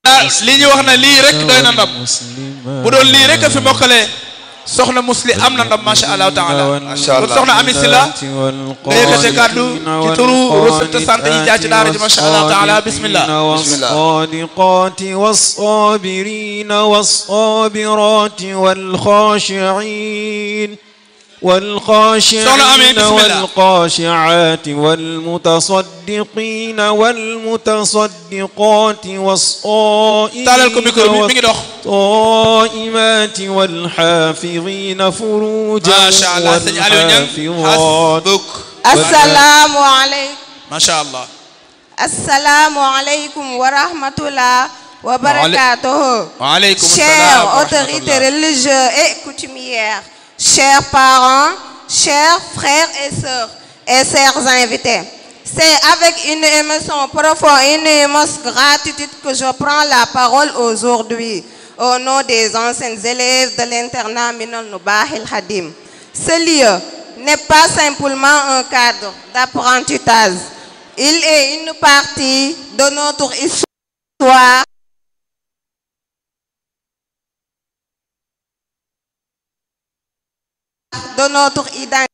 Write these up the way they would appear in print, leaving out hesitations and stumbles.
li ñu wax na lii rek doy na ndam bu doon lii rek a fi mokkale soxna musli am na ndam masha Allah taala soxna Ami Sila nga yëkkate kàddu ci turu recette santé yi jaar ci daara ji masha Allah taala bismillah was-sadiqati was-sabirina was-sabirati wal-khashi'in والخاشعين والخاشعات والمتصدقين والمتصدقات والصائمات والحافظين فروجهم والحافظات السلام عليكم ما شاء الله السلام عليكم ورحمة الله وبركاته. وعليكم السلام chères autorités religieuses et coutumières, chers parents, chers frères et sœurs, et chers invités, c'est avec une émotion profonde et une immense gratitude que je prends la parole aujourd'hui au nom des anciens élèves de l'internat Minal Nubahil Hadim. Ce lieu n'est pas simplement un cadre d'apprentissage, il est une partie de notre histoire. De notre identité,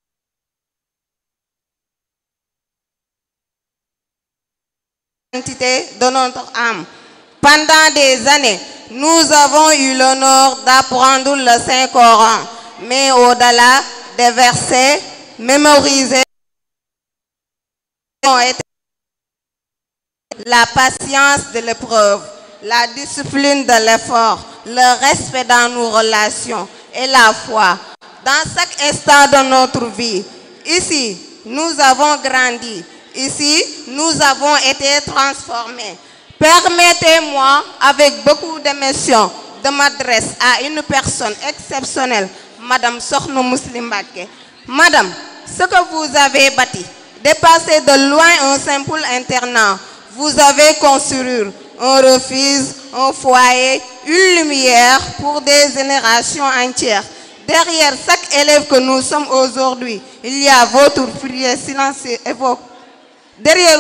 de notre âme. Pendant des années, nous avons eu l'honneur d'apprendre le Saint-Coran, mais au-delà des versets mémorisés, ont été la patience de l'épreuve, la discipline de l'effort, le respect dans nos relations et la foi. Dans chaque instant de notre vie, ici, nous avons grandi. Ici, nous avons été transformés. Permettez-moi, avec beaucoup d'émotion, de m'adresser à une personne exceptionnelle, Madame Sokhna Musli Mbacké. Madame, ce que vous avez bâti, dépassé de loin un simple internat. Vous avez construit un refuge, un foyer, une lumière pour des générations entières. Derrière chaque élève que nous sommes aujourd'hui, il y a votre prière silencieuse et vos... Derrière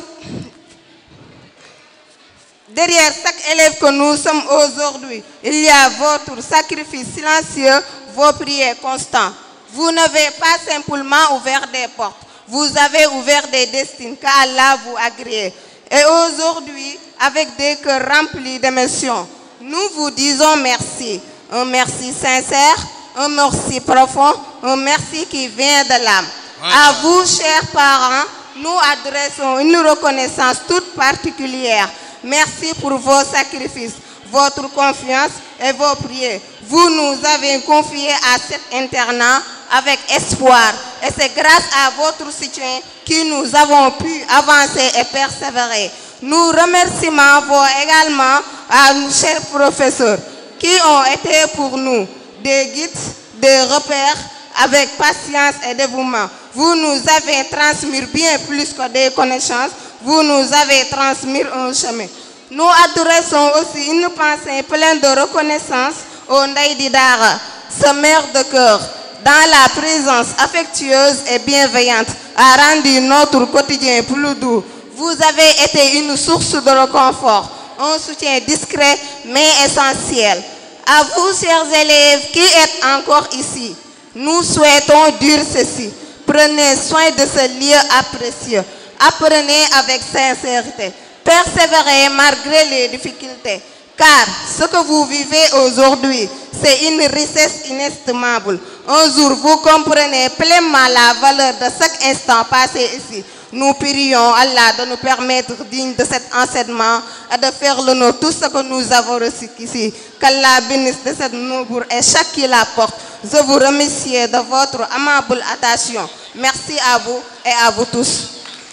chaque élève que nous sommes aujourd'hui, il y a votre sacrifice silencieux, vos prières constantes. Vous n'avez pas simplement ouvert des portes, vous avez ouvert des destins qu'Allah vous agrée. Et aujourd'hui, avec des cœurs remplis d'émotions, nous vous disons merci. Un merci sincère, un merci profond, un merci qui vient de l'âme. À vous, chers parents, nous adressons une reconnaissance toute particulière. Merci pour vos sacrifices, votre confiance et vos prières. Vous nous avez confié à cet internat avec espoir. Et c'est grâce à votre soutien que nous avons pu avancer et persévérer. Nous remercions également à nos chers professeurs qui ont été pour nous des guides, des repères avec patience et dévouement. Vous nous avez transmis bien plus que des connaissances, vous nous avez transmis un chemin. Nous adressons aussi une pensée pleine de reconnaissance au Ndeye di Daara, sa mère de cœur, dans la présence affectueuse et bienveillante, a rendu notre quotidien plus doux. Vous avez été une source de réconfort, un soutien discret mais essentiel. À vous, chers élèves qui êtes encore ici, nous souhaitons dire ceci. Prenez soin de ce lieu précieux. Apprenez avec sincérité. Persévérez malgré les difficultés. Car ce que vous vivez aujourd'hui, c'est une richesse inestimable. Un jour, vous comprenez pleinement la valeur de chaque instant passé ici. Nous prions Allah de nous permettre dignes de cet enseignement et de faire l'honneur tout ce que nous avons reçu ici. Qu'Allah bénisse de cette nourriture et chaque qui la porte. Je vous remercie de votre aimable attention. Merci à vous et à vous tous.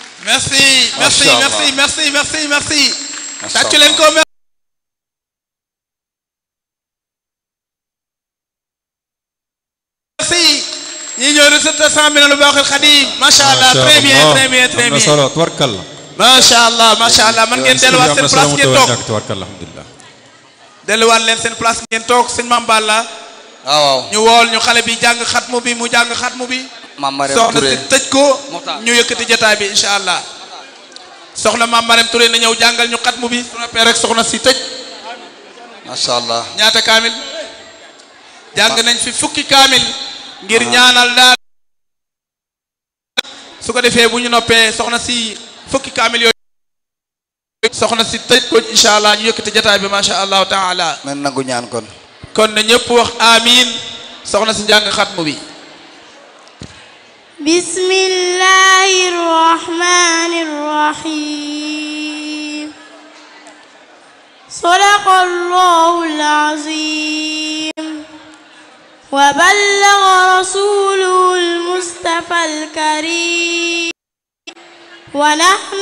Merci, merci, merci, merci, merci, merci. Merci. ñi ñoo recette 100 000 Nubahil Khadim. Mashallah, très bien, très bien, très bien. Mashallah, mashallah. Man ngeen delluwaat seen place ngeen toog. Alhamdulillah. Delluwaat leen seen place ngeen toog sëñ Mame Balla. waaw ñu wool ñu xale bi jàng xatmu bi mu jàng xatmu bi. Mame Mariam soxna Touré si tëj ko ñu yëkkati jotaay bi inshallah. soxna Maam Marème Touré na ñëw jàngal ñu xatmu bi su noppee rek soxna si tëj. macha allah. ñaata kaamil. jàng nañ fi fukki kaamil. ngir ñaanal daal. su ko defee bu ñu noppee soxna si fukki kaamil yooyu. soxna si tëj ko incha allah ñu yëkkati jotaay bi macha allahu taala. men nangu ñaan kon. kon na ñëpp wax amiin soxna si njàng xatmu bi. bismillahir rahmanir rahim. sadaqallahul azim. wa ballagha rasuluhul mustafal karim. wa nahnu